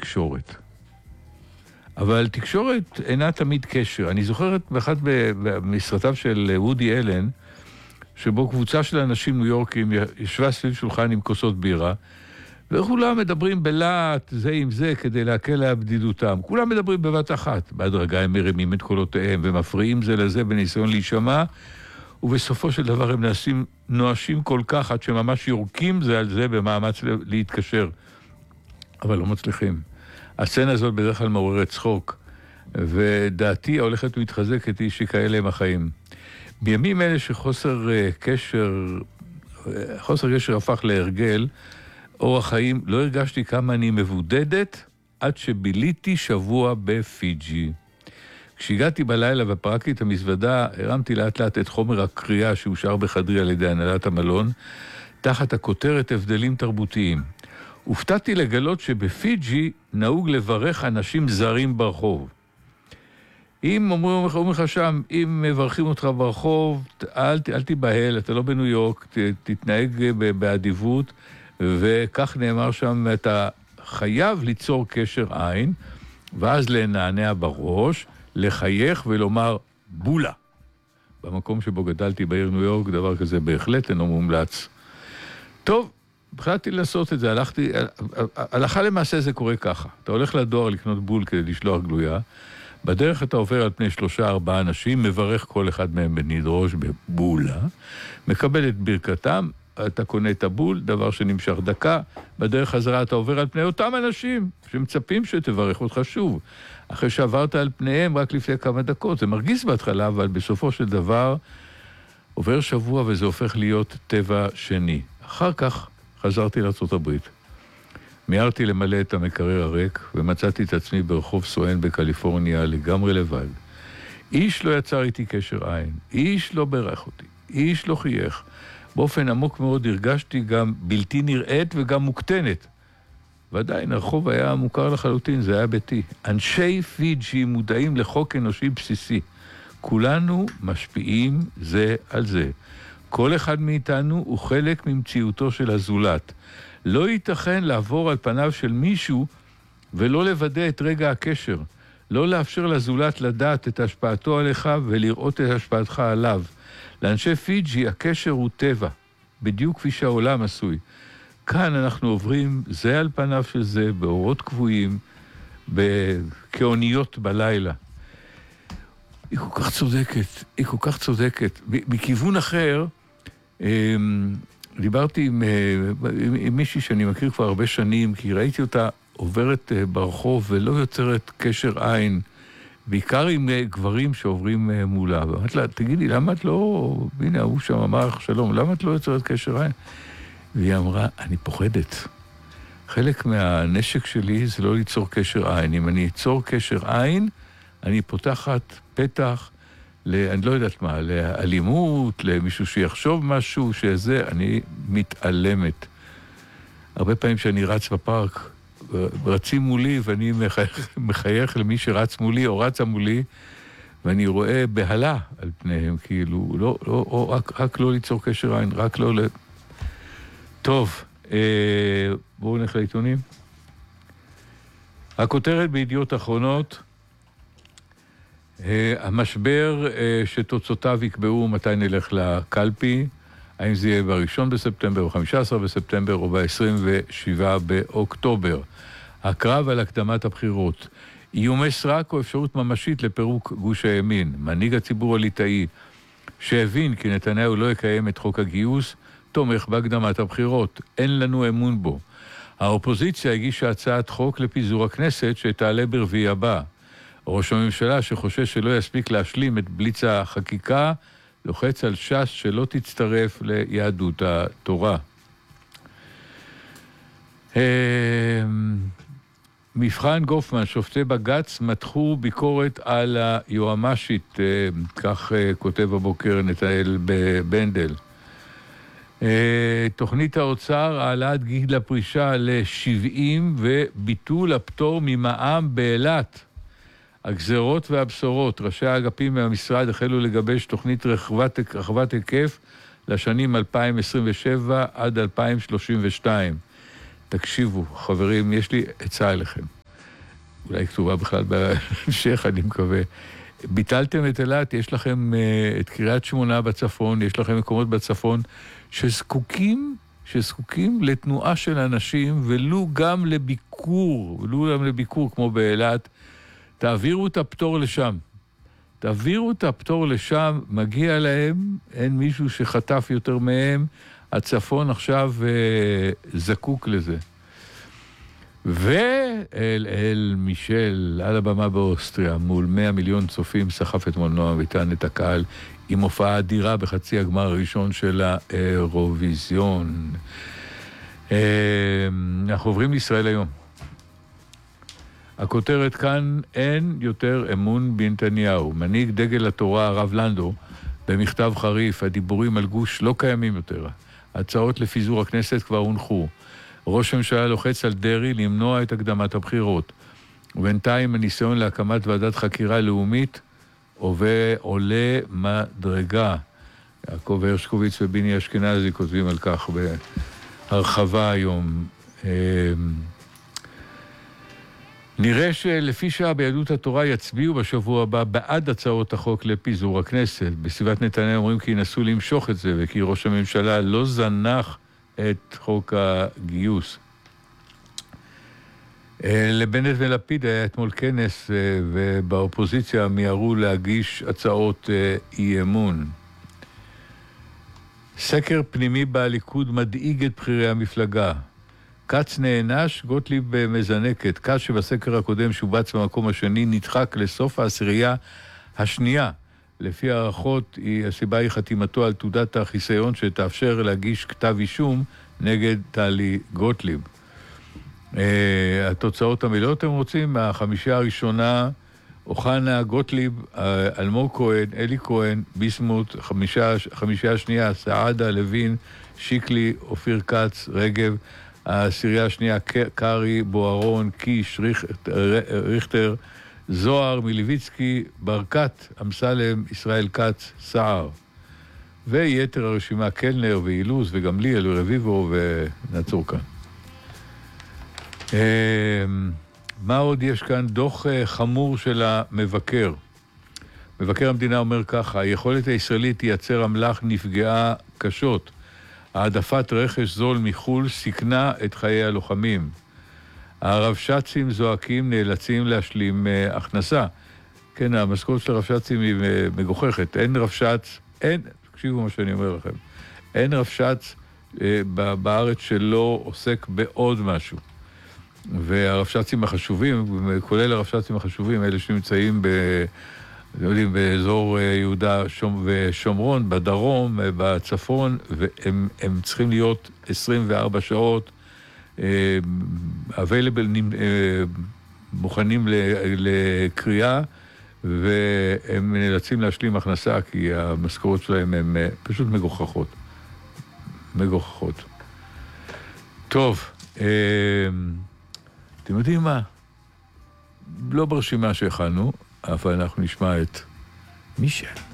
תקשורת. אבל תקשורת אינה תמיד קשר. אני זוכרת באחד מסרטיו של וודי אלן, שבו קבוצה של אנשים ניו יורקים ישבה סביב שולחן עם כוסות בירה, וכולם מדברים בלהט זה עם זה כדי להקל להבדידותם. כולם מדברים בבת אחת. בהדרגה הם מרימים את קולותיהם ומפריעים זה לזה בניסיון להישמע, ובסופו של דבר הם נואשים כל כך עד שממש יורקים זה על זה במאמץ להתקשר. אבל לא מצליחים. הסצנה הזאת בדרך כלל מעוררת צחוק, ודעתי ההולכת ומתחזקת היא שכאלה הם החיים. בימים אלה שחוסר קשר הפך להרגל, אורח חיים, לא הרגשתי כמה אני מבודדת עד שביליתי שבוע בפיג'י. כשהגעתי בלילה ופרקתי את המזוודה, הרמתי לאט לאט את חומר הקריאה שאושר בחדרי על ידי הנהלת המלון, תחת הכותרת הבדלים תרבותיים. הופתעתי לגלות שבפיג'י נהוג לברך אנשים זרים ברחוב. אם אומרים לך שם, אם מברכים אותך ברחוב, אל תיבהל, אתה לא בניו יורק, תתנהג באדיבות, וכך נאמר שם, אתה חייב ליצור קשר עין, ואז לנענע בראש, לחייך ולומר בולה. במקום שבו גדלתי בעיר ניו יורק, דבר כזה בהחלט אינו מומלץ. טוב, החלטתי לעשות את זה, הלכה למעשה זה קורה ככה. אתה הולך לדואר לקנות בול כדי לשלוח גלויה, בדרך אתה עובר על פני 3-4 אנשים, מברך כל אחד מהם בנדרוש בבולה, מקבל את ברכתם, אתה קונה את הבול, דבר שנמשך דקה, בדרך חזרה אתה עובר על פני אותם אנשים שמצפים שתברך אותך שוב. אחרי שעברת על פניהם רק לפני כמה דקות, זה מרגיז בהתחלה, אבל בסופו של דבר עובר שבוע וזה הופך להיות טבע שני. אחר כך חזרתי לארצות הברית. מיהרתי למלא את המקרר הריק, ומצאתי את עצמי ברחוב סואן בקליפורניה לגמרי לבד. איש לא יצר איתי קשר עין, איש לא ברך אותי, איש לא חייך. באופן עמוק מאוד הרגשתי גם בלתי נראית וגם מוקטנת. ועדיין הרחוב היה מוכר לחלוטין, זה היה ביתי. אנשי פיג'י מודעים לחוק אנושי בסיסי. כולנו משפיעים זה על זה. כל אחד מאיתנו הוא חלק ממציאותו של הזולת. לא ייתכן לעבור על פניו של מישהו ולא לוודא את רגע הקשר. לא לאפשר לזולת לדעת את השפעתו עליך ולראות את השפעתך עליו. לאנשי פיג'י הקשר הוא טבע, בדיוק כפי שהעולם עשוי. כאן אנחנו עוברים זה על פניו של זה, באורות קבועים, כאוניות בלילה. היא כל כך צודקת, מכיוון אחר, דיברתי עם מישהי שאני מכיר כבר הרבה שנים, כי ראיתי אותה עוברת ברחוב ולא יוצרת קשר עין, בעיקר עם גברים שעוברים מולה. ואמרתי לה, תגידי, למה את לא... הנה, הוא שם אמר לך שלום, למה את לא יוצרת קשר עין? והיא אמרה, אני פוחדת. חלק מהנשק שלי זה לא ליצור קשר עין. אם אני אצור קשר עין, אני פותחת פתח אני לא יודעת מה, לאלימות, למישהו שיחשוב משהו, שזה, אני מתעלמת. הרבה פעמים שאני רץ בפארק, רצים מולי, ואני מחייך למי שרץ מולי או רצה מולי, ואני רואה בהלה על פניהם, כאילו, רק לא ליצור קשר עין, רק לא טוב, בואו נלך לעיתונים. הכותרת בידיעות אחרונות, המשבר שתוצאותיו יקבעו מתי נלך לקלפי, האם זה יהיה ב1 בספטמבר, ב15 בספטמבר או ב27 באוקטובר. הקרב על הקדמת הבחירות, איומי סרק או אפשרות ממשית לפירוק גוש הימין. מנהיג הציבור הליטאי שהבין כי נתניהו לא יקיים את חוק הגיוס, תומך בהקדמת הבחירות. אין לנו אמון בו. האופוזיציה הגישה הצעת חוק לפיזור הכנסת שתעלה ברביעי הבא. ראש הממשלה שחושש שלא יספיק להשלים את בליץ החקיקה, לוחץ על ש"ס שלא תצטרף ליהדות התורה. מבחן גופמן, שופטי בג"ץ מתחו ביקורת על היועמ"שית, כך כותב הבוקר נתנאל בנדל. תוכנית האוצר, העלאת גיל הפרישה ל-70 וביטול הפטור ממע"מ באילת. הגזרות והבשורות, ראשי האגפים מהמשרד החלו לגבש תוכנית רחבת היקף לשנים 2027 עד 2032. תקשיבו, חברים, יש לי עצה אליכם. אולי כתובה בכלל בהמשך, אני מקווה. ביטלתם את אילת, יש לכם את קריית שמונה בצפון, יש לכם מקומות בצפון שזקוקים לתנועה של אנשים, ולו גם לביקור, כמו באילת. תעבירו את הפטור לשם, מגיע להם, אין מישהו שחטף יותר מהם, הצפון עכשיו זקוק לזה. ואל מישל, על הבמה באוסטריה, מול 100 מיליון צופים, סחף אתמול נועם ביטן את הקהל, עם הופעה אדירה בחצי הגמר הראשון של האירוויזיון. אנחנו עוברים לישראל היום. הכותרת כאן, אין יותר אמון בנתניהו. מנהיג דגל התורה הרב לנדו, במכתב חריף, הדיבורים על גוש לא קיימים יותר. הצעות לפיזור הכנסת כבר הונחו. ראש הממשלה לוחץ על דרעי למנוע את הקדמת הבחירות. ובינתיים הניסיון להקמת ועדת חקירה לאומית עולה מדרגה. יעקב הרשקוביץ וביני אשכנזי כותבים על כך בהרחבה היום. נראה שלפי שעה ביהדות התורה יצביעו בשבוע הבא בעד הצעות החוק לפיזור הכנסת. בסביבת נתניה אומרים כי ינסו למשוך את זה, וכי ראש הממשלה לא זנח את חוק הגיוס. לבנט ולפיד היה אתמול כנס, ובאופוזיציה מיהרו להגיש הצעות אי-אמון. סקר פנימי בליכוד מדאיג את בחירי המפלגה. קץ נענש, גוטליב מזנקת. קץ שבסקר הקודם שובץ במקום השני נדחק לסוף העשירייה השנייה. לפי הערכות, הסיבה היא חתימתו על תעודת החיסיון שתאפשר להגיש כתב אישום נגד טלי גוטליב. התוצאות המלאות אתם רוצים, מהחמישייה הראשונה, אוחנה, גוטליב, אלמוג כהן, אלי כהן, ביסמוט, חמישייה השנייה, סעדה, לוין, שיקלי, אופיר כץ, רגב, העשירייה השנייה, קרי, בוארון, קיש, ריכטר, זוהר, מלביצקי, ברקת, אמסלם, ישראל כץ, סער. ויתר הרשימה, קלנר ואילוז וגמליאל ורביבו, ונעצור כאן. מה עוד יש כאן? דוח חמור של המבקר. מבקר המדינה אומר ככה, היכולת הישראלית תייצר אמל"ח נפגעה קשות. העדפת רכש זול מחול סיכנה את חיי הלוחמים. הרבש"צים זועקים נאלצים להשלים הכנסה. כן, המשכורת של הרבש"צים היא מגוחכת. אין רבש"ץ, תקשיבו מה שאני אומר לכם, אין רבש"ץ בארץ שלא עוסק בעוד משהו. והרבש"צים החשובים, כולל הרבש"צים החשובים, אלה שנמצאים באזור יהודה ושומרון, בדרום, בצפון, והם צריכים להיות 24 שעות מוכנים לקריאה, והם נאלצים להשלים הכנסה, כי המשכורות שלהם הן פשוט מגוחכות. טוב, אתם יודעים מה? לא ברשימה שהכנו, אבל אנחנו נשמע את מישל.